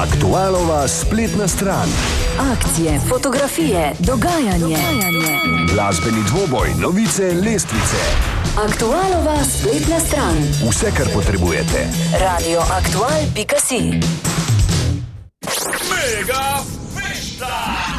Aktualova spletna stran. Akcije, fotografije, dogajanje. Glasbeni dvoboj, novice, lestvice. Aktualova spletna stran. Vse, kar potrebujete. radioaktual.si. Mega Fešta!